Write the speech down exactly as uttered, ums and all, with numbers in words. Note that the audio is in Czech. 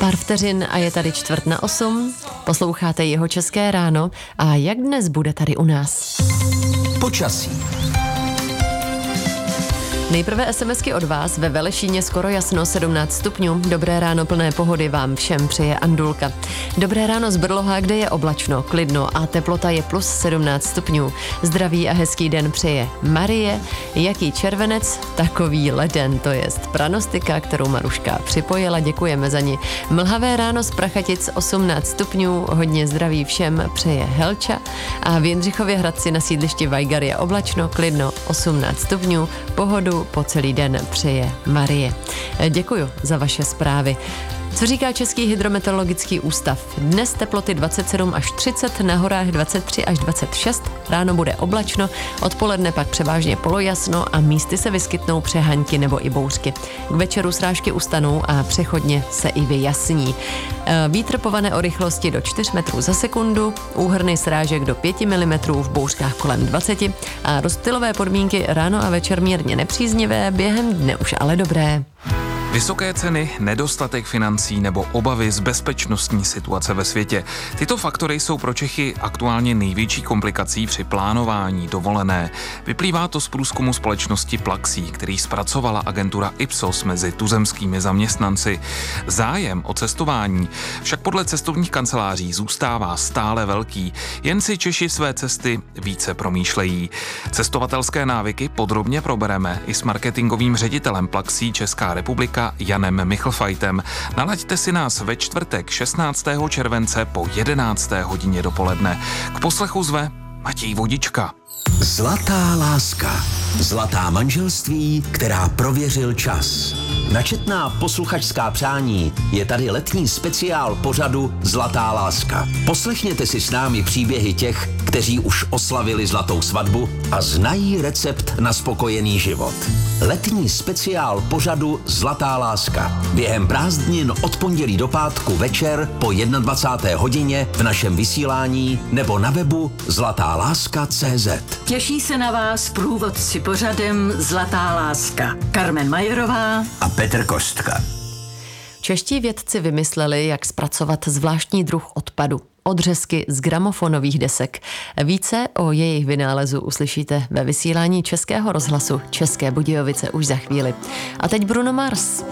Pár vteřin a je tady čtvrt na osm. Posloucháte Jeho české ráno a jak dnes bude tady u nás? Počasí. Nejprve SMSky od vás. Ve Velešíně skoro jasno, sedmnáct stupňů. Dobré ráno plné pohody vám všem přeje Andulka. Dobré ráno z Brloha, kde je oblačno, klidno a teplota je plus sedmnáct stupňů. Zdraví a hezký den přeje Marie. Jaký červenec, takový leden, to jest pranostika, kterou Maruška připojila, děkujeme za ní. Mlhavé ráno z Prachatic, osmnáct stupňů, hodně zdraví všem přeje Helča. A v Jindřichově Hradci na sídlišti Vajgar je oblačno, klidno, osmnáct stupňů, pohodu po celý den přeje Marie. Děkuju za vaše zprávy. Co říká Český hydrometeorologický ústav? Dnes teploty dvacet sedm až třicet, na horách dvacet tři až dvacet šest, ráno bude oblačno, odpoledne pak převážně polojasno a místy se vyskytnou přehaňky nebo i bouřky. K večeru srážky ustanou a přechodně se i vyjasní. Vítr povane o rychlosti do čtyři metrů za sekundu, úhrny srážek do pět milimetrů, v bouřkách kolem dvacet a rozptylové podmínky ráno a večer mírně nepříznivé, během dne už ale dobré. Vysoké ceny, nedostatek financí nebo obavy z bezpečnostní situace ve světě. Tyto faktory jsou pro Čechy aktuálně největší komplikací při plánování dovolené. Vyplývá to z průzkumu společnosti Plaxi, který zpracovala agentura Ipsos mezi tuzemskými zaměstnanci. Zájem o cestování však podle cestovních kanceláří zůstává stále velký, jen si Češi své cesty více promýšlejí. Cestovatelské návyky podrobně probereme i s marketingovým ředitelem Plaxi Česká republika Janem Michlfajtem. Nalaďte si nás ve čtvrtek šestnáctého července po jedenácté hodině dopoledne. K poslechu zve Matěj Vodička. Zlatá láska. Zlatá manželství, která prověřil čas. Načetná posluchačská přání je tady letní speciál pořadu Zlatá láska. Poslechněte si s námi příběhy těch, kteří už oslavili zlatou svatbu a znají recept na spokojený život. Letní speciál pořadu Zlatá láska. Během prázdnin od pondělí do pátku večer po dvacáté jedné hodině v našem vysílání nebo na webu zlatá láska tečka cé zet. Těší se na vás průvodci pořadem Zlatá láska. Karmen Majerová A Petr Kostka. Čeští vědci vymysleli, jak zpracovat zvláštní druh odpadu. Odřezky z gramofonových desek. Více o jejich vynálezu uslyšíte ve vysílání Českého rozhlasu České Budějovice už za chvíli. A teď Bruno Mars.